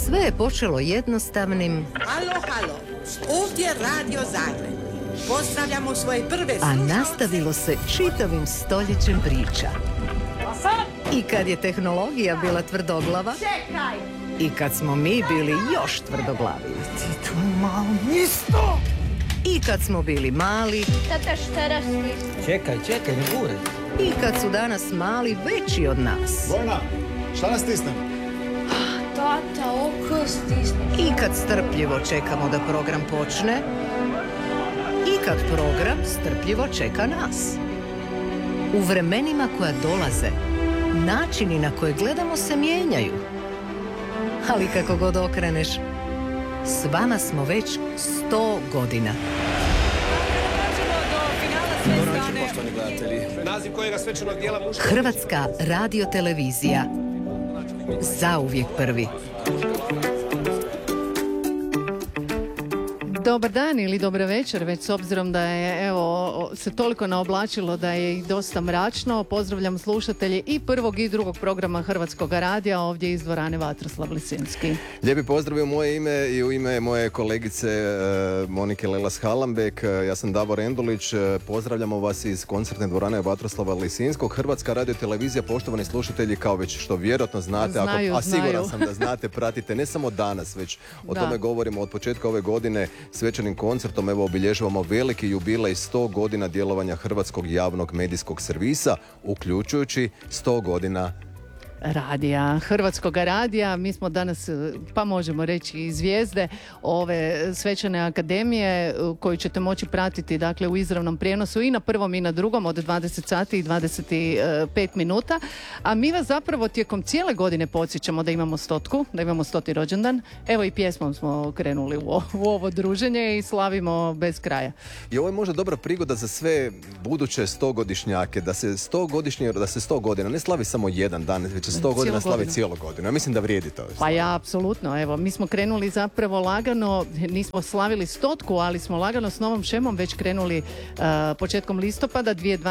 Sve je počelo jednostavnim... Halo, ovdje Radio Zagreb. Pozdravljamo svoje prve slušalce. A nastavilo se čitavim stoljećem priča. I kad je tehnologija bila tvrdoglava... Čekaj! I kad smo mi bili još tvrdoglavi. Ti tu malo nisto! I kad smo bili mali... Tata, šta rastiš? Čekaj, ne gure. I kad su danas mali veći od nas. Vojna, šta nas stisnem? Tata, oko stisni. I kad strpljivo čekamo da program počne. I kad program strpljivo čeka nas. U vremenima koja dolaze, načini na koje gledamo se mijenjaju. Ali kako god okreneš, s vama smo već 100 godina. Hrvatska radiotelevizija. Zauvijek prvi. Dobar dan ili dobra večer, već s obzirom da je se toliko naoblačilo da je i dosta mračno. Pozdravljam slušatelje i prvog i drugog programa Hrvatskog radija ovdje iz dvorane Vatroslav Lisinski. Lijepi pozdrav u moje ime i u ime moje kolegice Monike Lelas-Halambek. Ja sam Davor Endulić. Pozdravljamo vas iz koncertne dvorane Vatroslava Lisinskog. Hrvatska radiotelevizija, poštovani slušatelji, kao već što vjerojatno znate, a siguran sam da znate, pratite ne samo danas, već o tome govorimo od početka ove godine. Svečanim koncertom obilježavamo veliki jubilej 100 godina djelovanja Hrvatskog javnog medijskog servisa, uključujući 100 godina radija, Hrvatskog radija. Mi smo danas, pa možemo reći, i zvijezde ove svečane akademije koju ćete moći pratiti, dakle, u izravnom prijenosu i na prvom i na drugom od 20 sati i 25 minuta. A mi vas zapravo tijekom cijele godine podsjećamo da imamo 100, da imamo 100. rođendan. Evo i pjesmom smo krenuli u ovo druženje i slavimo bez kraja. I ovo je možda dobra prigoda za sve buduće 100-godišnjake, da se 100 godina ne slavi samo jedan dan, već 100 godina slavi cijelu godinu. Ja mislim da vrijedi to. Pa ja, apsolutno. Evo, mi smo krenuli zapravo lagano, nismo slavili 100, ali smo lagano s novom šemom već krenuli početkom listopada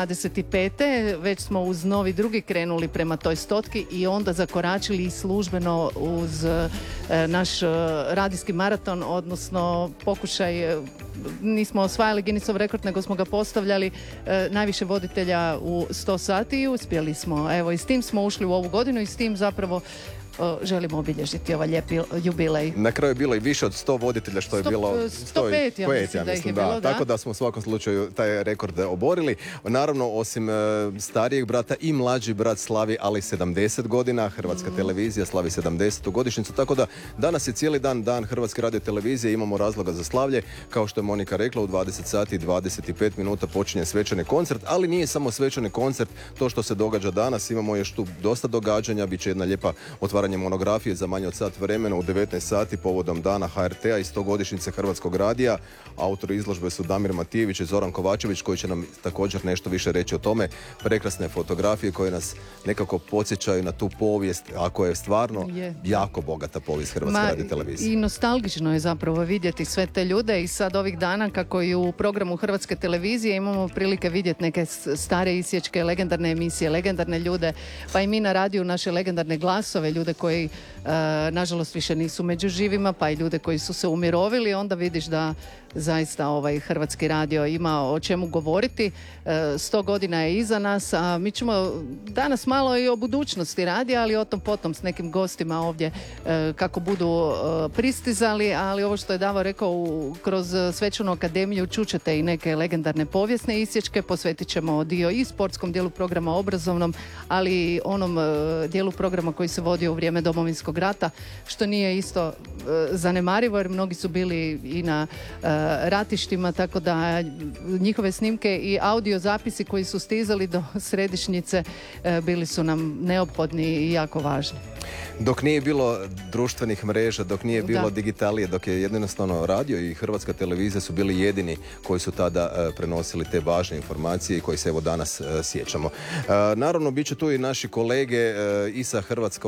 2025. Već smo uz novi drugi krenuli prema toj 100 i onda zakoračili i službeno uz naš radijski maraton, odnosno pokušaj, nismo osvajali Guinnessov rekord, nego smo ga postavljali najviše voditelja u 100 sati i uspjeli smo. Evo, i s tim smo ušli u ovu godinu i s tim zapravo želimo obilježiti ovaj lijepi jubilej. Na kraju je bilo i više od 100 voditelja, što je bilo 105, ja mislim da ih je bilo, da. Tako da smo u svakom slučaju taj rekord oborili. Naravno, osim starijeg brata i mlađi brat slavi, ali 70 godina. Hrvatska televizija slavi 70. godišnjicu, tako da danas je cijeli dan Hrvatske radiotelevizije, imamo razloga za slavlje. Kao što je Monika rekla, u 20 sati i 25 minuta počinje svečani koncert, ali nije samo svečani koncert to što se događa danas. Imamo još tu dosta događanja, bit će jedna lijepa otvaranje monografije za manje od sat vremena u 19 sati povodom dana HRT-a i 100-godišnjice Hrvatskog radija. Autori izložbe su Damir Matijević i Zoran Kovačević, koji će nam također nešto više reći o tome. Prekrasne fotografije koje nas nekako podsjećaju na tu povijest, ako je stvarno jako bogata povijest Hrvatske radiotelevizije. I nostalgično je zapravo vidjeti sve te ljude i sad ovih dana kako i u programu Hrvatske televizije imamo prilike vidjeti neke stare isječke, legendarne emisije, legendarne ljude, pa i mi na radiju naše legendarne glasove, ljude koji nažalost više nisu među živima, pa i ljude koji su se umirovili, onda vidiš da zaista ovaj Hrvatski radio ima o čemu govoriti. 100 godina je iza nas, a mi ćemo danas malo i o budućnosti radija, ali o tom potom s nekim gostima ovdje kako budu pristizali, ali ovo što je Davo rekao, kroz Svečanu akademiju čućete i neke legendarne povijesne isječke, posvetit ćemo dio i sportskom dijelu programa, obrazovnom, ali i onom dijelu programa koji se vodio u vrijeme Domovinskog rata, što nije isto zanemarivo, jer mnogi su bili i na ratištima, tako da njihove snimke i audio zapisi koji su stizali do središnjice bili su nam neophodni i jako važni. Dok nije bilo društvenih mreža, dok nije bilo digitalije, dok je jednostavno radio i Hrvatska televizija su bili jedini koji su tada prenosili te važne informacije i koji se evo danas sjećamo. Naravno, bit će tu i naši kolege i sa Hrvatskog radija i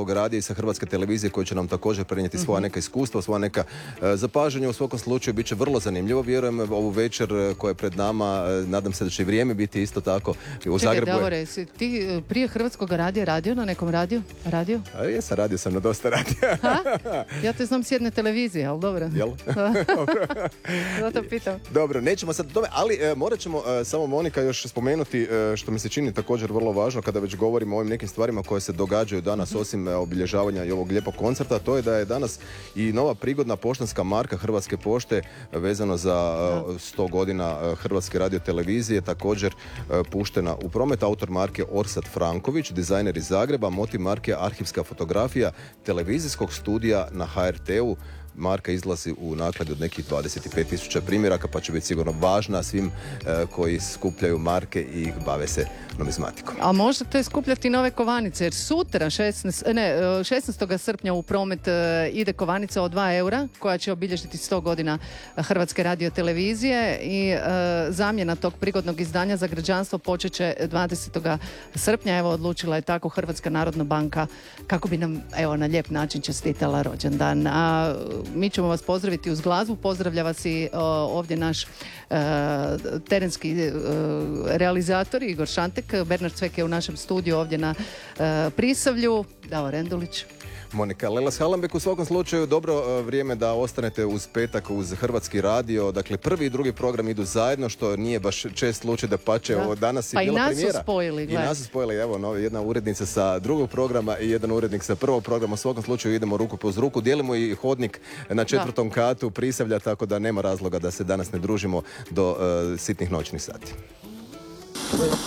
sa Hrvatske televizije koji će nam također prenijeti svoja neka iskustva, svoja neka zapažanja. U svakom slučaju bit će vrlo zanimljivo. Vjerujem ovu večer koja je pred nama, nadam se da će i vrijeme biti isto tako u Zagrebu. Čekaj, Davore, si ti prije Hrvatskog radija radio na nekom radiju? Jesam, radio sam na dosta radija. Ja te znam s jedne televizije, ali dobro. Jel? Zato pitam. Dobro, nećemo sad o tome, ali morat ćemo samo Monika još spomenuti što mi se čini također vrlo važno kada već govorimo o ovim nekim stvarima koje se događaju danas osim obilježavanja i ovog lijepog koncerta, to je da je danas i nova prigodna poštanska marka Hrvatske pošte vezano za 100 godina Hrvatske radiotelevizije također puštena u promet. Autor marke Orsat Franković, dizajner iz Zagreba, motiv marke arhivska fotografija televizijskog studija na HRT-u. Marka izlazi u nakladi od nekih 25.000 primjeraka, pa će biti sigurno važna svim koji skupljaju marke i bave se numizmatikom. A možete skupljati nove kovanice, jer sutra 16. srpnja u promet ide kovanica od 2 eura koja će obilježiti 100 godina Hrvatske radiotelevizije i zamjena tog prigodnog izdanja za građanstvo počet će 20. srpnja. Evo, odlučila je tako Hrvatska narodna banka kako bi nam na lijep način čestitala rođendan. A mi ćemo vas pozdraviti uz glazbu. Pozdravlja vas i ovdje naš terenski realizator Igor Šantek. Bernard Cvek je u našem studiju ovdje na Prisavlju. Davor Rendulić. Monika Lelas-Halambek. U svakom slučaju dobro vrijeme da ostanete uz petak uz Hrvatski radio. Dakle, prvi i drugi program idu zajedno, što nije baš čest slučaj, da pače. Danas je bila premijera. I nas su spojili. Evo, jedna urednica sa drugog programa i jedan urednik sa prvog programa. U svakom slučaju idemo ruku uz ruku. Dijelimo i hodnik na 4. katu Prisavlja, tako da nema razloga da se danas ne družimo do sitnih noćnih sati.